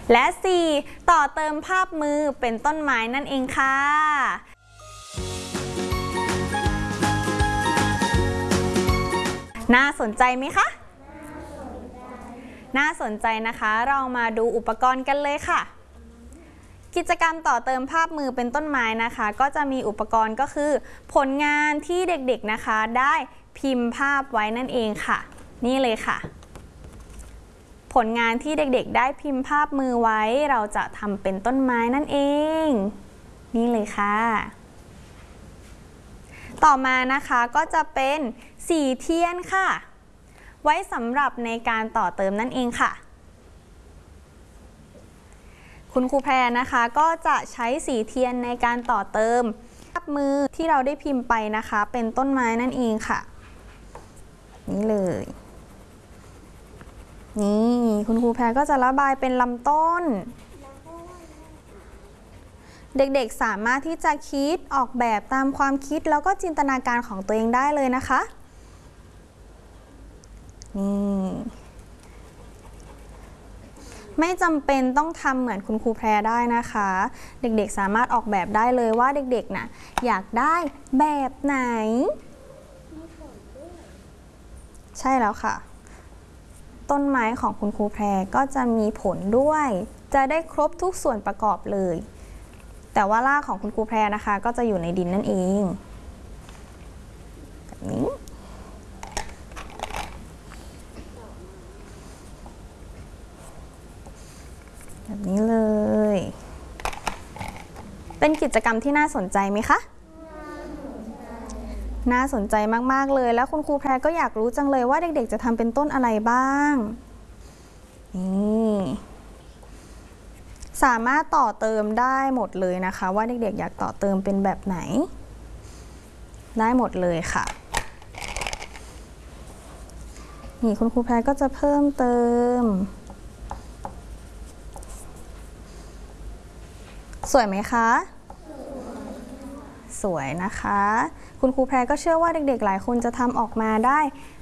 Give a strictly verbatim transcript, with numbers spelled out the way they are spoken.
และสี่ต่อเติมภาพมือเป็นต้นไม้นั่นเองค่ะน่าสนใจไหมคะน่าสนใจนะคะเรามาดูอุปกรณ์กันเลยค่ะกิจกรรมต่อเติมภาพมือเป็นต้นไม้นะคะก็จะมีอุปกรณ์ก็คือผลงานที่เด็กๆนะคะได้พิมพ์ภาพไว้นั่นเองค่ะนี่เลยค่ะผลงานที่เด็กๆได้พิมพ์ภาพมือไว้เราจะทำเป็นต้นไม้นั่นเองนี่เลยค่ะต่อมานะคะก็จะเป็นสีเทียนค่ะไว้สำหรับในการต่อเติมนั่นเองค่ะคุณครูแพรนะคะก็จะใช้สีเทียนในการต่อเติมภาพมือที่เราได้พิมพ์ไปนะคะเป็นต้นไม้นั่นเองค่ะนี่เลยนี่คุณครูแพรก็จะระบายเป็นลำต้นเด็กๆสามารถที่จะคิดออกแบบตามความคิดแล้วก็จินตนาการของตัวเองได้เลยนะคะนี่ไม่จำเป็นต้องทำเหมือนคุณครูแพรได้นะคะเด็กๆสามารถออกแบบได้เลยว่าเด็กๆน่ะอยากได้แบบไหนใช่แล้วค่ะต้นไม้ของคุณครูแพรก็จะมีผลด้วยจะได้ครบทุกส่วนประกอบเลยแต่ว่ารากของคุณครูแพรนะคะก็จะอยู่ในดินนั่นเองแบบนี้แบบนี้เลยเป็นกิจกรรมที่น่าสนใจไหมคะน่าสนใจมากๆเลยแล้วคุณครูแพรก็อยากรู้จังเลยว่าเด็กๆจะทำเป็นต้นอะไรบ้างนี่สามารถต่อเติมได้หมดเลยนะคะว่าเด็กๆอยากต่อเติมเป็นแบบไหนได้หมดเลยค่ะนี่คุณครูแพรก็จะเพิ่มเติมสวยไหมคะสวยนะคะคุณครูแพรก็เชื่อว่าเด็กๆหลายคนจะทำออกมาได้